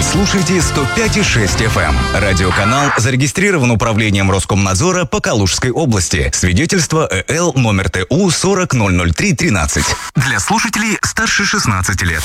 Вы слушаете 105,6 FM. Радиоканал зарегистрирован управлением Роскомнадзора по Калужской области. Свидетельство ЭЛ номер ТУ 40-003-13. Для слушателей старше 16 лет.